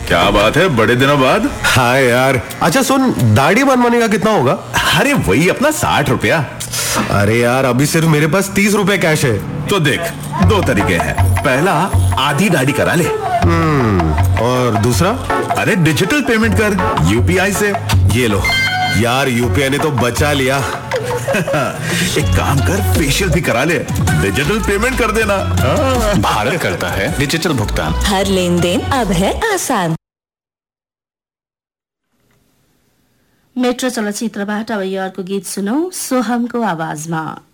क्या बात है, बड़े दिनों बाद। हाँ यार। अच्छा सुन, दाढ़ी बनवाने का कितना होगा? अरे वही अपना 60 रुपया। अरे यार, अभी सिर्फ मेरे पास 30 रुपए कैश है। तो देख, दो तरीके हैं। पहला, आधी दाढ़ी करा ले। और दूसरा? अरे डिजिटल पेमेंट कर यूपीआई से। ये लो। यार यूपीआई ने तो बचा लिया। एक काम कर, फेशियल भी करा ले, डिजिटल पेमेंट कर देना। भारत करता है डिजिटल भुगतान। हर लेन देन अब है आसान। मेट्रो चलचित्रबाट अब यो अर्को गीत सुनौ सोहमको आवाजमा।